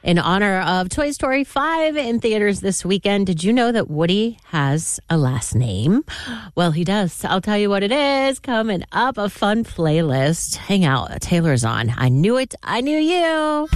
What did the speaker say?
In honor of Toy Story 5 in theaters this weekend, did you know that Woody has a last name? Well, he does. I'll tell you what it is. Coming up, a fun playlist. Hang out. Taylor's on. I knew it. I knew you.